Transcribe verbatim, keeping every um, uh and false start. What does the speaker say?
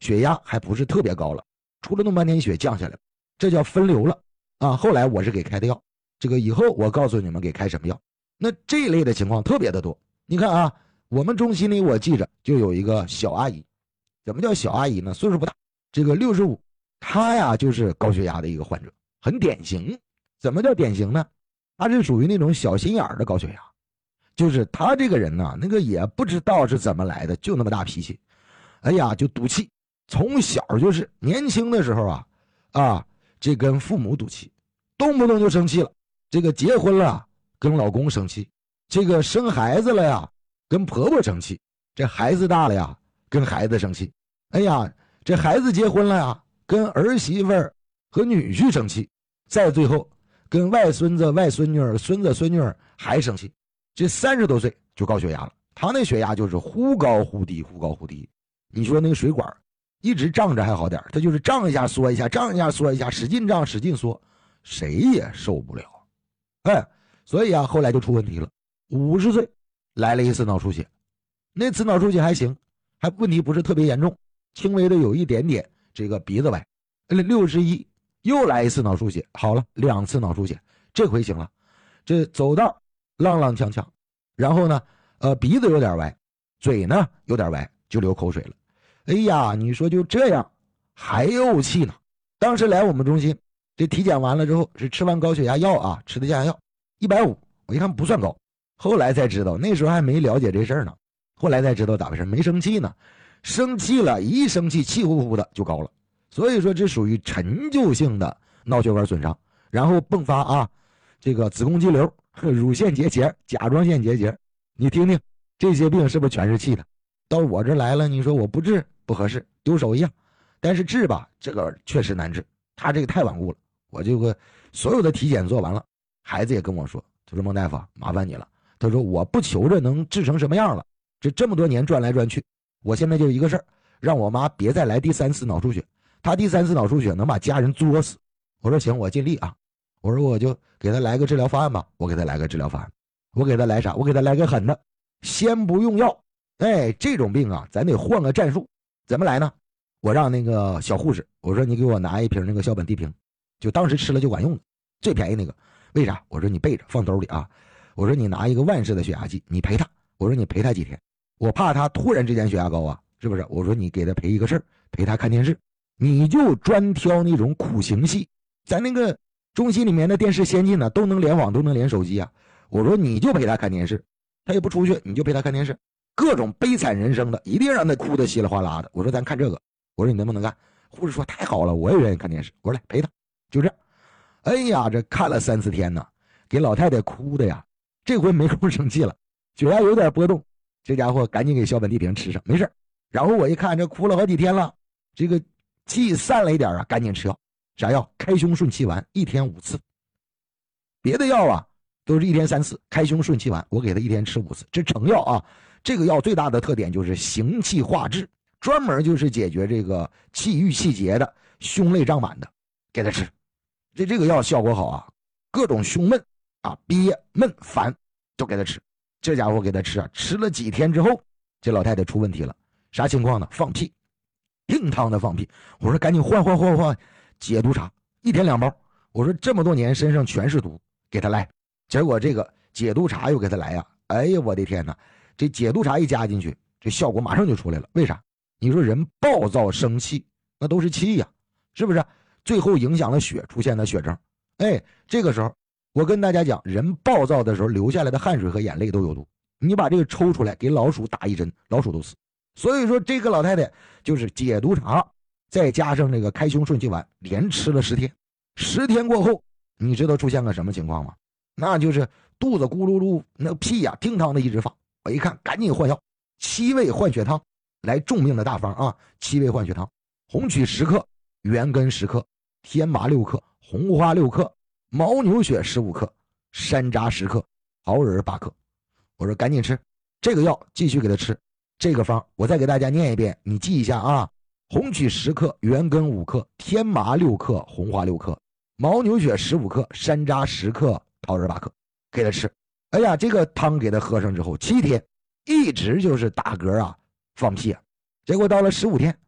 血压还不是特别高了，出了那么半天血降下来了，这叫分流了啊。后来我是给开的药，这个以后我告诉你们给开什么药。那这一类的情况特别的多。你看啊，我们中心里我记着就有一个小阿姨。怎么叫小阿姨呢？岁数不大，这个六十五，她呀就是高血压的一个患者，很典型。怎么叫典型呢？她是属于那种小心眼的高血压，就是她这个人呢，那个也不知道是怎么来的，就那么大脾气，哎呀就赌气，从小就是年轻的时候啊啊，这跟父母赌气，动不动就生气了。这个结婚了跟老公生气，这个生孩子了呀跟婆婆生气，这孩子大了呀跟孩子生气，哎呀这孩子结婚了呀跟儿媳妇儿和女婿生气，再最后跟外孙子外孙女儿孙子孙女儿还生气。这三十多岁就高血压了，他那血压就是忽高忽低忽高忽低。你说那个水管一直胀着还好点，他就是胀一下缩一下，胀一下缩一下，使劲胀使劲缩，谁也受不了。哎，所以啊后来就出问题了。五十岁来了一次脑出血，那次脑出血还行，还问题不是特别严重，轻微的有一点点这个鼻子歪。六十一又来一次脑出血，好了，两次脑出血，这回行了，这走道踉踉跄跄，然后呢呃鼻子有点歪，嘴呢有点歪，就流口水了。哎呀你说就这样还怄气呢。当时来我们中心，这体检完了之后是吃完高血压药啊，吃的降压药一百五，我一看不算高，后来才知道，那时候还没了解这事儿呢，后来才知道咋回事，没生气呢，生气了一生气气呼呼的就高了。所以说这属于陈旧性的脑血管损伤，然后迸发啊这个子宫肌瘤、乳腺结节、甲状腺结节，你听听这些病是不是全是气的？到我这来了，你说我不治不合适，丢手一样，但是治吧这个确实难治，他这个太顽固了。我这个所有的体检做完了，孩子也跟我说，他说孟大夫麻烦你了，他说我不求着能治成什么样了，这这么多年转来转去，我现在就一个事儿，让我妈别再来第三次脑出血，她第三次脑出血能把家人作死。我说行，我尽力啊，我说我就给她来个治疗方案吧，我给她来个治疗方案，我给她来啥？我给她来个狠的，先不用药。哎，这种病啊咱得换个战术。怎么来呢？我让那个小护士，我说你给我拿一瓶那个硝苯地平，就当时吃了就管用的，最便宜那个。为啥？我说你备着放兜里啊，我说你拿一个万氏的血压计，你陪他，我说你陪他几天，我怕他突然之间血压高啊，是不是？我说你给他陪一个事儿，陪他看电视，你就专挑那种苦情戏，咱那个中心里面的电视先进呢，都能联网都能连手机啊。我说你就陪他看电视，他也不出去，你就陪他看电视，各种悲惨人生的，一定让他哭得稀里哗啦的。我说咱看这个，我说你能不能看？护士说太好了，我也愿意看电视。我说来陪他，就这样。哎呀，这看了三四天呢，给老太太哭的呀，这回没空生气了，血压有点波动，这家伙赶紧给硝苯地平吃上，没事。然后我一看这哭了好几天了，这个气散了一点啊，赶紧吃药。啥药？开胸顺气丸，一天五次。别的药啊都是一天三次，开胸顺气丸我给他一天吃五次，这成药啊。这个药最大的特点就是行气化滞，专门就是解决这个气郁气结的、胸肋胀满的，给他吃。这这个药效果好啊，各种胸闷啊、憋闷烦都给他吃。这家伙给他吃啊，吃了几天之后，这老太太出问题了。啥情况呢？放屁，硬汤的放屁。我说赶紧换换换换解毒茶，一天两包。我说这么多年身上全是毒，给他来。结果这个解毒茶又给他来呀、啊！哎呀，我的天哪！这解毒茶一加进去，这效果马上就出来了。为啥？你说人暴躁生气，那都是气呀，是不是？最后影响了血，出现了血症。哎，这个时候我跟大家讲，人暴躁的时候流下来的汗水和眼泪都有毒，你把这个抽出来给老鼠打一针，老鼠都死。所以说这个老太太就是解毒茶再加上这个开胸顺气丸，连吃了十天。十天过后，你知道出现个什么情况吗？那就是肚子咕噜噜，那屁呀、啊、叮当的一直放。我一看赶紧换药，七味换血汤，来重命的大方啊！七味换血汤，红曲十克，元根十克，天麻六克，红花六克，牦牛血十五克，山楂十克，桃仁八克。我说赶紧吃这个药，继续给他吃这个方。我再给大家念一遍，你记一下啊：红曲十克，元根五克，天麻六克，红花六克，牦牛血十五克，山楂十克，桃仁八克，给他吃。哎呀，这个汤给他喝上之后，七天一直就是打嗝啊、放屁啊。结果到了十五天，